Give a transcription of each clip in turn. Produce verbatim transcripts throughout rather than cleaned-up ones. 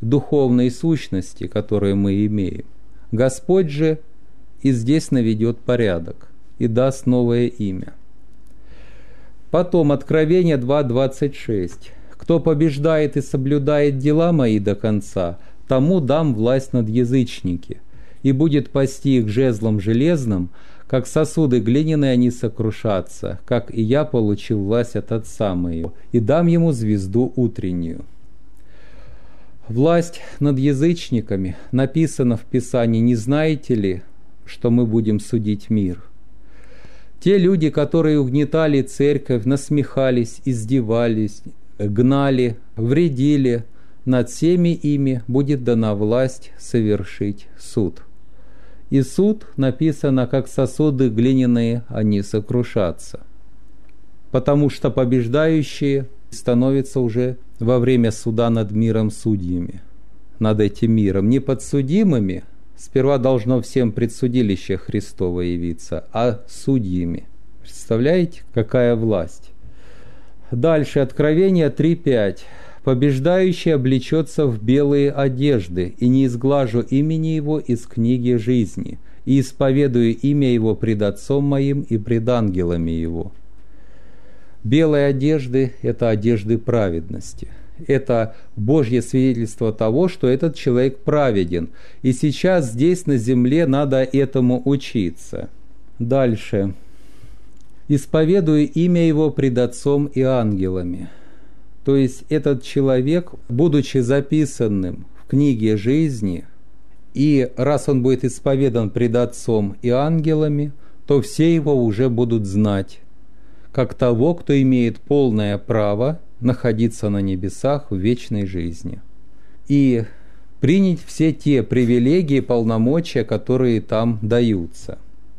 духовной сущности, которую мы имеем. Господь же и здесь наведет порядок и даст новое имя. Потом Откровение два двадцать шесть. «Кто побеждает и соблюдает дела мои до конца, тому дам власть над язычники, и будет пасти их жезлом железным, как сосуды глиняные они сокрушатся, как и я получил власть от Отца моего, и дам ему звезду утреннюю». Власть над язычниками написано в Писании: «Не знаете ли, что мы будем судить мир?» Те люди, которые угнетали церковь, насмехались, издевались, гнали, вредили, над всеми ими будет дана власть совершить суд. И суд написано, как сосуды глиняные они сокрушатся. Потому что побеждающие становятся уже во время суда над миром судьями, над этим миром, не подсудимыми. Сперва должно всем предсудилище Христово явиться, а судьями. Представляете, какая власть? Дальше, Откровение три пять. «Побеждающий облечется в белые одежды, и не изглажу имени его из книги жизни, и исповедую имя его пред Отцом моим и пред ангелами его». Белые одежды – это одежды праведности. Это Божье свидетельство того, что этот человек праведен. И сейчас здесь на земле надо этому учиться. Дальше. «Исповедую имя его пред Отцом и ангелами». То есть этот человек, будучи записанным в книге жизни, и раз он будет исповедан пред Отцом и ангелами, то все его уже будут знать, как того, кто имеет полное право находиться на небесах в вечной жизни и принять все те привилегии и полномочия, которые там даются.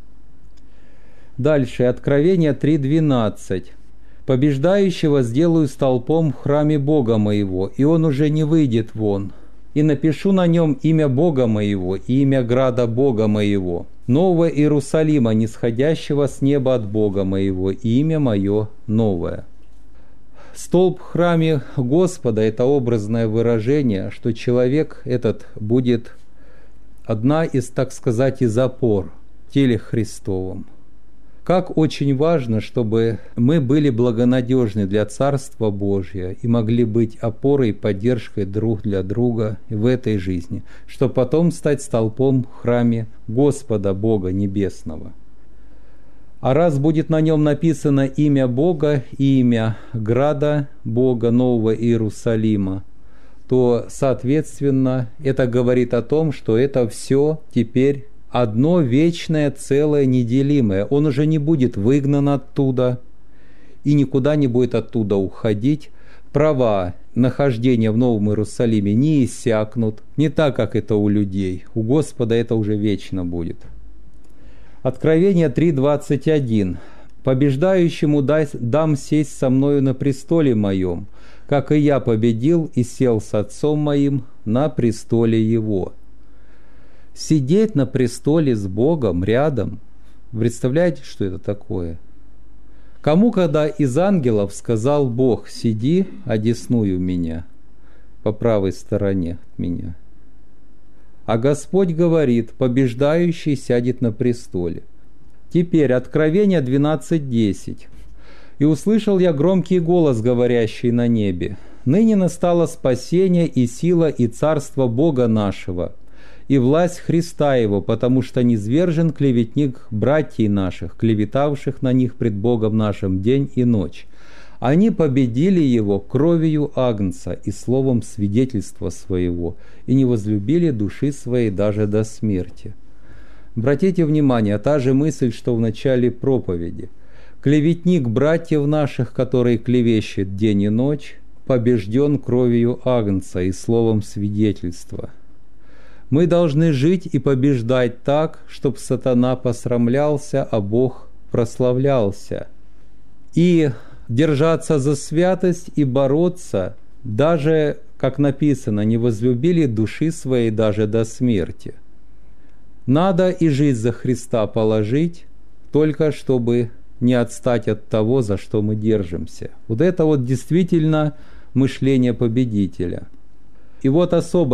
Дальше, Откровение три двенадцать. «Побеждающего сделаю столпом в храме Бога моего, и он уже не выйдет вон. И напишу на нем имя Бога моего и имя града Бога моего, нового Иерусалима, нисходящего с неба от Бога моего, и имя мое новое». Столб в храме Господа – это образное выражение, что человек этот будет одна из, так сказать, из опор в теле Христовом. Как очень важно, чтобы мы были благонадежны для Царства Божия и могли быть опорой и поддержкой друг для друга в этой жизни, чтобы потом стать столпом в храме Господа Бога Небесного. А раз будет на нем написано имя Бога и имя града Бога Нового Иерусалима, то, соответственно, это говорит о том, что это все теперь одно вечное, целое, неделимое. Он уже не будет выгнан оттуда и никуда не будет оттуда уходить. Права нахождения в Новом Иерусалиме не иссякнут, не так, как это у людей. У Господа это уже вечно будет. Откровение три двадцать один. «Побеждающему дам сесть со мною на престоле моем, как и я победил и сел с Отцом моим на престоле его». Сидеть на престоле с Богом рядом, представляете, что это такое? Кому, когда из ангелов сказал Бог: «Сиди, одесную меня, по правой стороне от меня». А Господь говорит: «Побеждающий сядет на престоле». Теперь Откровение двенадцать десять. «И услышал я громкий голос, говорящий на небе: ныне настало спасение и сила и царство Бога нашего, и власть Христа Его, потому что низвержен клеветник братьев наших, клеветавших на них пред Богом нашим день и ночь. Они победили Его кровью Агнца и словом свидетельства своего, и не возлюбили души своей даже до смерти». Обратите внимание, та же мысль, что в начале проповеди. Клеветник братьев наших, который клевещет день и ночь, побежден кровью Агнца и словом свидетельства. Мы должны жить и побеждать так, чтобы сатана посрамлялся, а Бог прославлялся. И держаться за святость и бороться, даже, как написано, не возлюбили души своей даже до смерти. Надо и жизнь за Христа положить, только чтобы не отстать от того, за что мы держимся. Вот это вот действительно мышление победителя. И вот особо